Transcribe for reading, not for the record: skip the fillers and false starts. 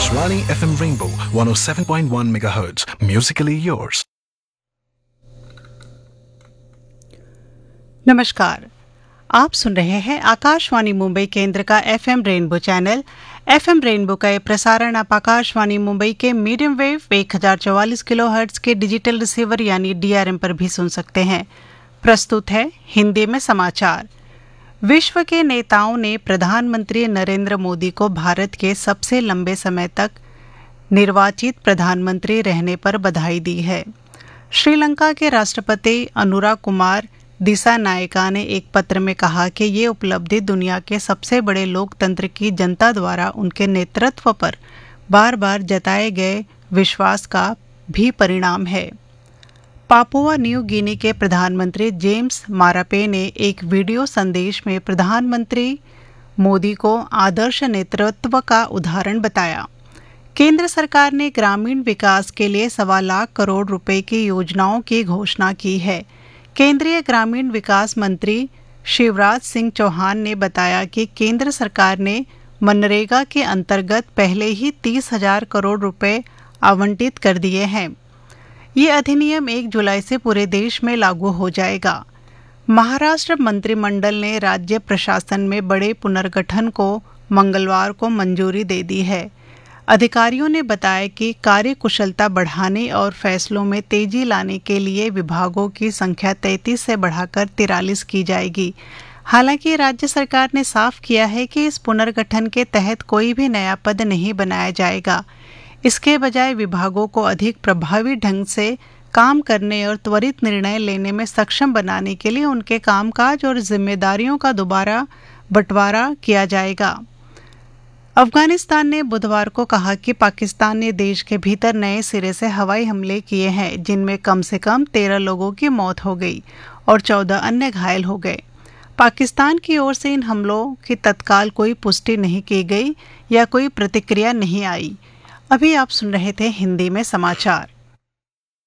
Akashvani FM Rainbow 107.1 MHz. Musically yours. नमस्कार, आप सुन रहे हैं आकाशवाणी मुंबई केंद्र का FM rainbow channel. FM rainbow का ये प्रसारण आप आकाशवाणी मुंबई के मीडियम वेव 1044 किलोहर्ट्ज के डिजिटल रिसीवर यानी डीआरएम पर भी सुन सकते हैं। प्रस्तुत है हिंदी में समाचार। विश्व के नेताओं ने प्रधानमंत्री नरेंद्र मोदी को भारत के सबसे लंबे समय तक निर्वाचित प्रधानमंत्री रहने पर बधाई दी है। श्रीलंका के राष्ट्रपति अनुरा कुमार दिसानायका ने एक पत्र में कहा कि ये उपलब्धि दुनिया के सबसे बड़े लोकतंत्र की जनता द्वारा उनके नेतृत्व पर बार बार जताए गए विश्वास का भी परिणाम है। पापुआ न्यू गिनी के प्रधानमंत्री जेम्स मारापे ने एक वीडियो संदेश में प्रधानमंत्री मोदी को आदर्श नेतृत्व का उदाहरण बताया। केंद्र सरकार ने ग्रामीण विकास के लिए 1.25 लाख करोड़ रुपए की योजनाओं की घोषणा की है। केंद्रीय ग्रामीण विकास मंत्री शिवराज सिंह चौहान ने बताया कि केंद्र सरकार ने मनरेगा के अंतर्गत पहले ही 30,000 करोड़ रुपए आवंटित कर दिए हैं। ये अधिनियम 1 जुलाई से पूरे देश में लागू हो जाएगा। महाराष्ट्र मंत्रिमंडल ने राज्य प्रशासन में बड़े पुनर्गठन को मंगलवार को मंजूरी दे दी है। अधिकारियों ने बताया कि कार्यकुशलता बढ़ाने और फैसलों में तेजी लाने के लिए विभागों की संख्या 33 से बढ़ाकर 43 की जाएगी। हालांकि राज्य सरकार ने साफ किया है कि इस पुनर्गठन के तहत कोई भी नया पद नहीं बनाया जाएगा। इसके बजाय विभागों को अधिक प्रभावी ढंग से काम करने और त्वरित निर्णय लेने में सक्षम बनाने के लिए उनके कामकाज और जिम्मेदारियों का दोबारा बंटवारा किया जाएगा। अफगानिस्तान ने बुधवार को कहा कि पाकिस्तान ने देश के भीतर नए सिरे से हवाई हमले किए हैं, जिनमें कम से कम 13 लोगों की मौत हो गई और 14 अन्य घायल हो गए। पाकिस्तान की ओर से इन हमलों की तत्काल कोई पुष्टि नहीं की गई या कोई प्रतिक्रिया नहीं आई। अभी आप सुन रहे थे हिंदी में समाचार।